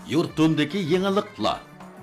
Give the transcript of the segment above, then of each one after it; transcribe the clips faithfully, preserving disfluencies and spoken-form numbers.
Yurtumdaki yeniliklar.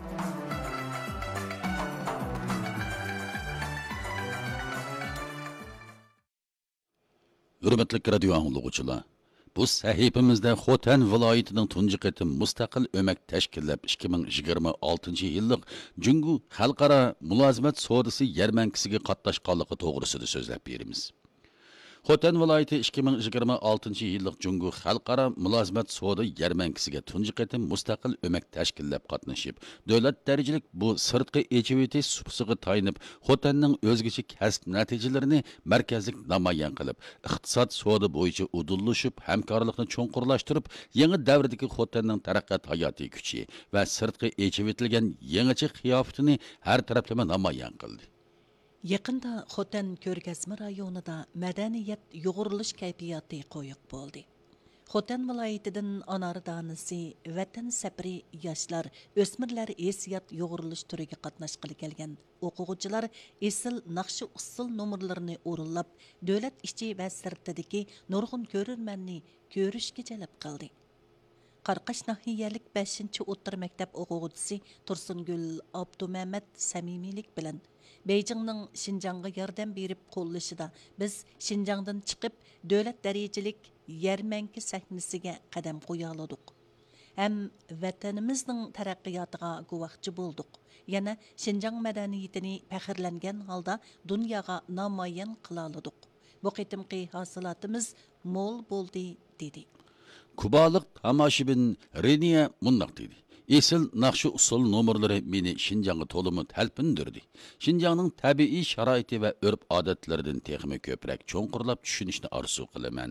Hürmetli radio anglagıçılar. Bu sahifamizda Xotan viloyatining tunji qitim mustaqil o'mak tashkillab ikki ming yigirma oltinchi yillik Jungu xalqaro mulozimat sodisi yarmankisiga qatnashganligi to'g'risida so'zlab beramiz. Xotan viloyati ikki ming yigirma oltinchi yillik Jungu xalqaro mulozimat sodi yarmankisiga tunji qitim mustaqil o'mak tashkillab qatnashib, davlat darajalik bu sirtqi ejiviti supsiga tayinib, Xotanning o'zgacha kasb natijalarini markazlik namoyon qilib, iqtisod sodi bo'yicha udullashib, hamkorlikni cho'nqurlashtirib, yangi davrdagi Xotanning taraqqiyot hayotiy kuchi va sirtqi ejivitilgan yangicha qiyofatini har taraflama namoyon qildi. Yaqında Xotan ko'rgazma rayonida madaniyat yo'g'irilish kayfiyati qo'yiq bo'ldi. Xotan viloyatidan Anar danisi, Vatan sapri yoshlar, o'smirlar esiyat yo'g'irilish turiga qatnashqili kelgan o'quvchilar esil naqshi usul nomerlarini o'rinlab, davlat ichi va sirtidagi nurg'un ko'rurmanni ko'rishga jalb qildi. Qarqash nahiyalik beshinchi o'rta maktab o'quvchisi Tursungul Abdumamat samimiylik bilan Beijingning Xinjiangga yordam berib qo'llashida biz Xinjiangdan chiqib davlat darajalik yarmanki sahnasiga qadam qo'ya oldik. Ham vatanimizning taraqqiyotiga guvohchi bo'ldik. Yana Xinjiang madaniyatini faxrlangan holda dunyoga namoyon qila oldik. Bu qitimqi hosilotimiz mo'l bo'ldi dedi. Kubalik tomoshabin Reniya mundoq dedi. Esil naqshi usul nomerlari meni Xinjiangga to'limi talpindirdi. Xinjiangning tabiiy sharoiti va urf-odatlaridan texmi ko'proq cho'nqurlab tushunishni orzu qilaman.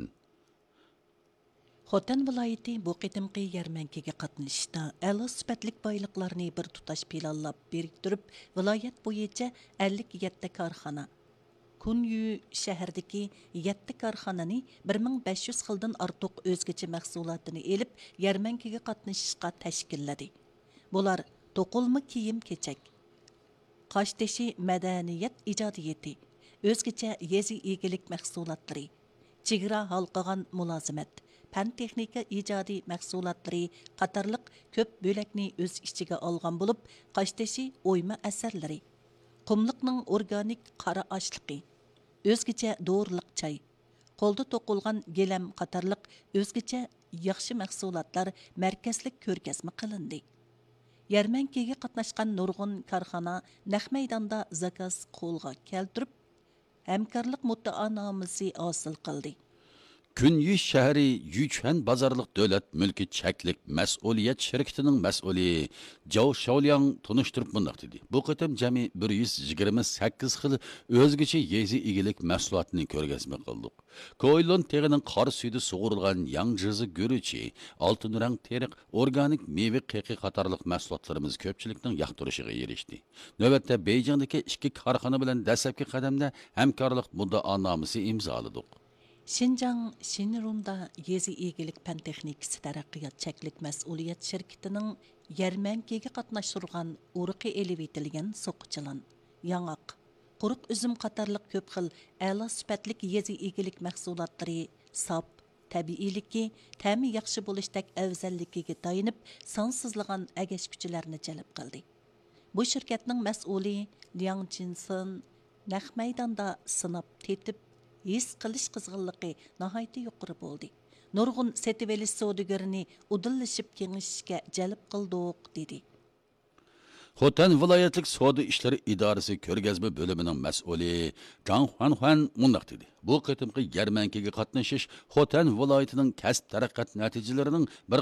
Xotan viloyati bu qitimqi yarmankaga qatnashishda a'lo sifatlik boyliqlarni bir tutash planlab biriktirib, viloyat bo'yicha ellik yetti korxona Kunyu shahardagi yetti korxonani bir ming besh yuz xildan ortiq o'zgacha mahsulotini elib, yarmankaga qatnashishga tashkilladi. Bular to'qilma kiyim-kechak, qoshtashi madaniyat ijodiyati, o'zgacha yezi egilik mahsulotlari, chegara halqagan mulozimat, fan texnika ijodiy mahsulotlari qatorliq ko'p bo'lakni o'z ichiga olgan bo'lib, qoshtashi o'yma asarlari, qumliqning organik qora oshliqi, o'zgacha dorilik choy, qo'lda to'qilgan gelam qatorliq o'zgacha yaxshi mahsulotlar markazlik ko'rgazma qilindi. Yarmankaga qatnashgan nurg'un korxona naq maydonda zakaz qo'lga keltirib, hamkorlik muddaonomasi hosil qildi. Kunyi shahri Yuchan bozorliq davlat mulki cheklik mas'uliyat shirkatining mas'uli Zhao Shaoliang tunishtirib bundoq dedi. Bu qatam jami bir yuz yigirma sakkiz xil o'zgacha yezi egilik mahsulotini ko'rgazma qildik. Koylon terining qor suyida sug'urilgan yangjizi guruchi, oltin rang teriq, organik meva qiqi qatorliq mahsulotlarimiz ko'pchilikning yoqtirishiga erishdi. Navbatda Beijingdagi ikki korxona bilan dastlabki qadamda hamkorlik muddaonomasi imzoladik. Xinjiang Xinrumda yezi egilik pan texnikasi taraqqiyot cheklik mas'uliyat shirkatining yarmankaga qatnashtirgan urqi elib etilgan so'qichilan, yong'oq, quruq uzum qatorliq ko'p xil a'lo sifatlik yezi egilik mahsulotlari sop, tabiiyligi, ta'mi yaxshi bo'lishdek afzalligiga tayinib, sonsizlagan agash kuchlarni jalb qildi. Bu shirkatning mas'uli Liang Jinson naq maydonda sinab tetib his qilish qizg'inligi nihoyatda yuqori bo'ldi. Nurg'un setivelish savdogarini udillashib kengishishga jalb qildik dedi. Xotan viloyatlik savdo ishlari idorasi ko'rgazma bo'limining mas'uli Zhang Huanhuan mundoq dedi. Bu qitimqi yarmankaga qatnashish Xotan viloyatining kasb taraqqiyot natijalarining bir